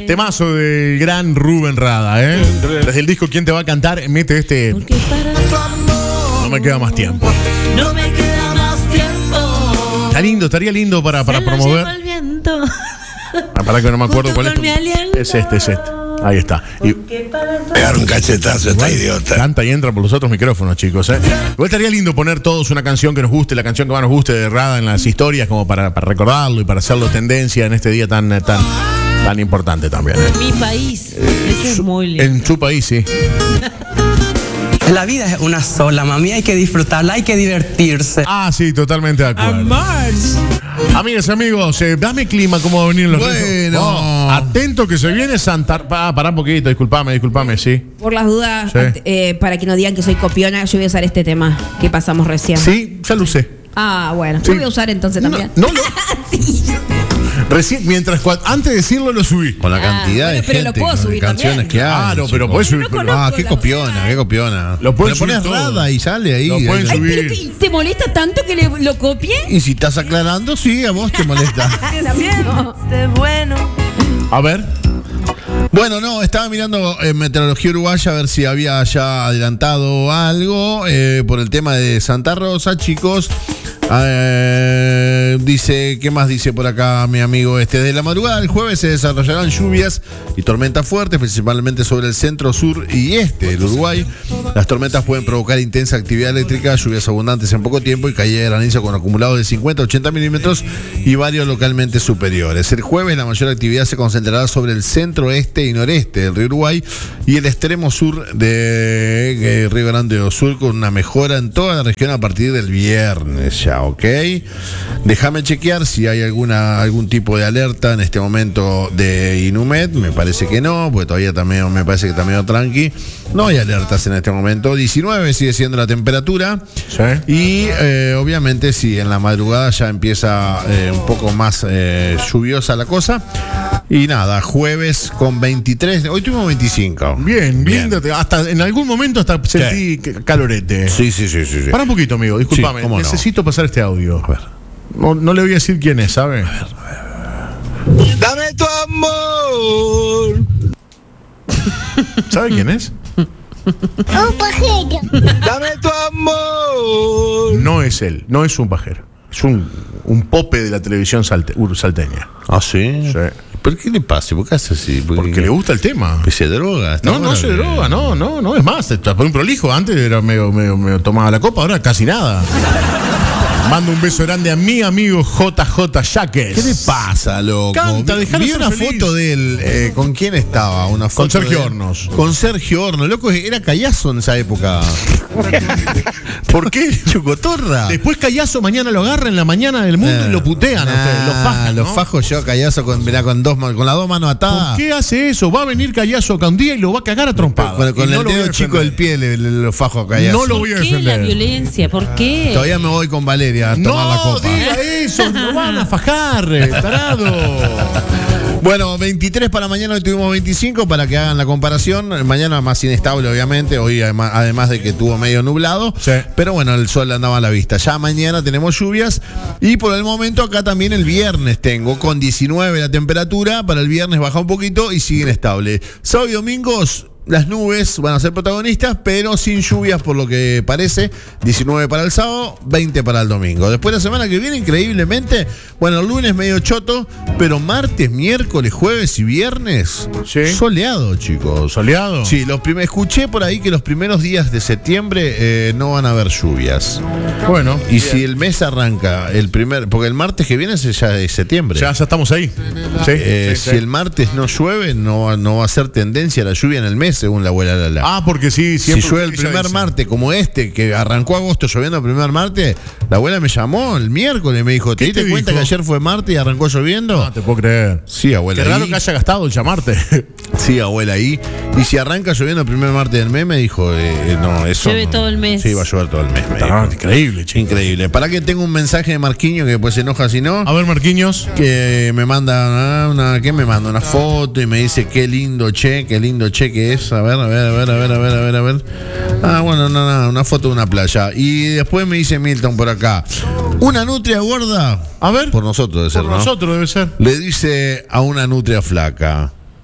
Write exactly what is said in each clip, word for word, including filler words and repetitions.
Temazo del gran Rubén Rada, ¿eh? Desde el disco ¿Quién te va a cantar? Mete este. Porque para tu amor, No me queda más tiempo. no me queda más tiempo. Está lindo, estaría lindo para, para Se lo promover. lleva el viento. Ah, para que no me acuerdo Junto cuál es. con mi aliento. Es este, es este. Ahí está. Y Porque para tu Pegar un cachetazo, está idiota. canta y entra por los otros micrófonos, chicos, ¿eh? Igual estaría lindo poner todos una canción que nos guste, la canción que más nos guste de Rada en las historias, como para, para recordarlo y para hacerlo tendencia en este día tan, tan, tan importante también, ¿eh? Mi país. Eso es muy lindo. En su país, sí. La vida es una sola, mami, hay que disfrutarla, hay que divertirse. Ah, sí, totalmente de acuerdo. Amigas y amigos, eh, dame clima cómo va a venir los Bueno. Oh, atento que se viene Santa. Ah, pará un poquito, disculpame, disculpame, sí. Por las dudas, Sí. eh, para que no digan que soy copiona, yo voy a usar este tema que pasamos recién. Sí, ya lo usé. Ah, bueno, Sí. yo voy a usar entonces también. No, no lo. Sí, yo sé. Recién, mientras, cua- antes de decirlo, lo subí. Con la Ah, cantidad bueno, de pero lo gente, puedo con subir canciones también. que hay. Claro, pero chicos. podés subir. No pero- conozco. Ah, qué copiona, qué copiona. Lo pueden Le pones subir todo. Rada y sale ahí. Lo pueden Ahí. Ay, pero subir. te, ¿te molesta tanto que le, lo copie? Y si estás aclarando, sí, a vos te molesta. También. No. A ver. Bueno, no, estaba mirando en Meteorología Uruguaya a ver si había ya adelantado algo eh, por el tema de Santa Rosa, chicos. Eh, dice, ¿qué más dice por acá mi amigo este? Desde la madrugada del jueves se desarrollarán lluvias y tormentas fuertes, principalmente sobre el centro, sur y este del Uruguay. Las tormentas pueden provocar intensa actividad eléctrica, lluvias abundantes en poco tiempo y caída de granizo con acumulados de cincuenta a ochenta milímetros y varios localmente superiores. El jueves la mayor actividad se concentrará sobre el centro, este y noreste del río Uruguay y el extremo sur de eh, Río Grande do Sul, con una mejora en toda la región a partir del viernes ya, ¿ok? Déjame chequear si hay alguna algún tipo de alerta en este momento de Inumet. Me parece que no, porque todavía también me parece que está medio tranqui. No hay alertas en este momento. diecinueve sigue siendo la temperatura. Sí. Y eh, obviamente sí, en la madrugada ya empieza eh, un poco más eh, lluviosa la cosa. Y nada, jueves con veintitrés. Hoy tuvimos veinticinco. Bien, bien. Hasta en algún momento hasta sentí c- calorete. Sí, sí, sí, sí. sí. Para un poquito, amigo, discúlpame. Sí, cómo no. Necesito pasar este audio. A ver. No, no le voy a decir quién es, ¿sabe? Dame tu amor. ¿Sabe quién es? Dame tu amor. No es él, no es un pajero. Es un, un pope de la televisión salte- ur- salteña. Ah, sí. Sí. ¿Por qué le pasa? ¿Por qué hace así? Porque le gusta el tema. Que se droga. Está No, no bueno se que- droga, no, no, no. Es más, está por un prolijo. Antes era medio, medio, medio tomaba la copa, ahora casi nada. Mando un beso grande a mi amigo J J Yaques. ¿Qué le pasa, loco? Canta, Vi- dejalo Vi ser una feliz. foto de él. eh, ¿Con quién estaba? Una foto Con Sergio de él. Hornos. Con Sergio Hornos. Loco, era Callazo en esa época. ¿Por qué? Chocotorra. Después Callazo mañana lo agarra en la mañana del mundo y lo putean a ustedes, los fajan, Los ¿no? fajo yo a Callazo con, mirá, con, dos, man- con las dos manos atadas. ¿Por qué hace eso? Va a venir Callazo acá un día y lo va a cagar a trompadas. Con, con Y no el lo voy a dedo chico defender. del pie le, le- lo fajo a Callazo. No lo voy a ¿Por qué la defender. violencia? ¿Por qué? Todavía me voy con Valeria a tomar la No copa. diga eso, no van a fajar, eh, tarado. Bueno, veintitrés para mañana, hoy tuvimos veinticinco para que hagan la comparación. Mañana más inestable, obviamente. Hoy, además, además de que tuvo medio nublado. Sí. Pero bueno, el sol andaba a la vista. Ya mañana tenemos lluvias. Y por el momento, acá también el viernes tengo con diecinueve la temperatura. Para el viernes baja un poquito y sigue inestable. Sábado y domingos. Las nubes van a ser protagonistas, pero sin lluvias por lo que parece. diecinueve para el sábado, veinte para el domingo. Después la semana que viene, increíblemente, bueno, el lunes medio choto, pero martes, miércoles, jueves y viernes, Sí. soleado, chicos. ¿Soleado? Sí, los prim- escuché por ahí que los primeros días de septiembre eh, no van a haber lluvias. Bueno, Y si el mes arranca el primer, porque el martes que viene es ya de septiembre. ya, ya estamos ahí. Sí, Eh, sí, si sí. el martes no llueve, no, va- no va a ser tendencia la lluvia en el mes, según la abuela Lala. Ah, porque sí, si siempre. llueve el ella primer dice. martes como este, que arrancó agosto lloviendo el primer martes, la abuela me llamó el miércoles y me dijo, ¿te ¿Qué diste te cuenta dijo? que ayer fue martes y arrancó lloviendo? No te puedo creer. Sí, abuela. Qué raro y- que haya gastado el llamarte. Sí, abuela, ahí. Y si arranca lloviendo el primer martes del mes, me dijo, eh, no, eso Llueve no. todo el mes. Sí, va a llover todo el mes. me Ah, dijo. increíble, chico. Increíble. ¿Para que tengo un mensaje de Marquiño que después se enoja si no? A ver, Marquiños. Que me manda una, una- ¿qué me manda? Una foto y me dice qué lindo che, qué lindo che que es. A ver, a ver, a ver, a ver, a ver, a ver, a ver. Ah, bueno, no, no, una foto de una playa. Y después me dice Milton por acá, una nutria gorda. A ver. Por nosotros debe ser, Por ¿no? nosotros debe ser. Le dice a una nutria flaca,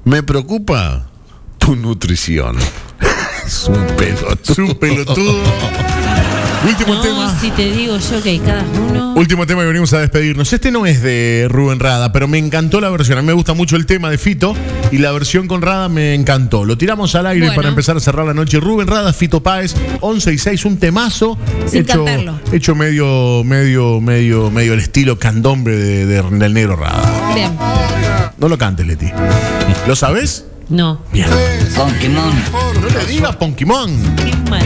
Me preocupa tu nutrición. Es un pelotudo. Es un pelotudo. Último No, tema. si te digo yo que hay cada uno. Último tema y venimos a despedirnos. Este no es de Rubén Rada, pero me encantó la versión. A mí me gusta mucho el tema de Fito y la versión con Rada me encantó. Lo tiramos al aire Bueno. para empezar a cerrar la noche. Rubén Rada, Fito Páez, once y seis, un temazo. Sin hecho, cantarlo. hecho medio, medio, medio, medio el estilo candombre de, de- del negro Rada. Bien. No lo cantes, Leti. ¿Lo sabes? No. Bien. Pokémon. No le digas Pokémon. Qué mal.